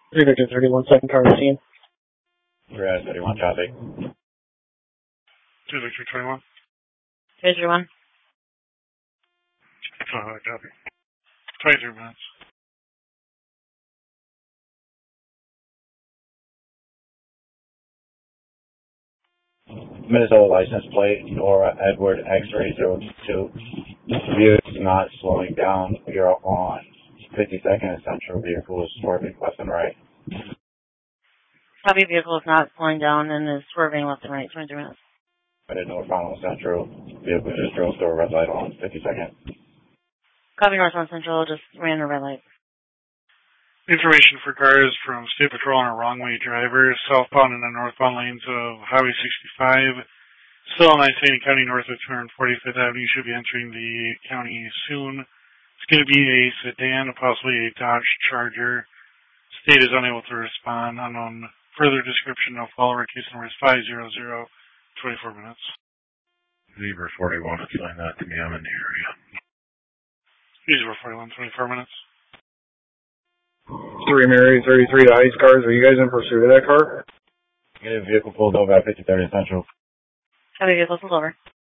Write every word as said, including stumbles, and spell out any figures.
three Victor thirty-one, second car scene. We're at thirty-one, copy. two Victor twenty-one. three three one. Uh, copy. twenty-three minutes. Minnesota license plate, Nora Edward X-ray zero two. Vehicle not slowing down. You're on fifty-second Central. Vehicle is swerving left and right. Copy, vehicle is not slowing down and is swerving left and right. twenty-three minutes. I didn't know North Central. Vehicle just drove through a red light on fifty-second. Copy, Northbound Central just ran a red light. Information for cars from State Patrol and a wrong-way driver, southbound and the northbound lanes of Highway sixty-five. Still on I seventy County north of two hundred forty-fifth Avenue. Should be entering the county soon. It's going to be a sedan, possibly a Dodge Charger. State is unable to respond. Unknown further description of follower. Case number is five zero zero, twenty-four minutes. Zebra forty-one, explain that to me. I'm in the area. Zebra forty-one, twenty-four minutes. three Mary, thirty-three to ICE cars. Are you guys in pursuit of that car? Get a vehicle pulled over at fifty-third Central. Copy, vehicle pulled over.